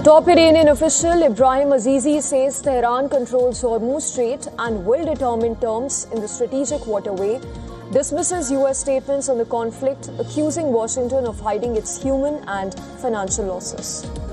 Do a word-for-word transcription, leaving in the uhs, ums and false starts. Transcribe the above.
Top Iranian official Ibrahim Azizi says Tehran controls Hormuz Strait and will determine terms in the strategic waterway, dismisses U S statements on the conflict, accusing Washington of hiding its human and financial losses.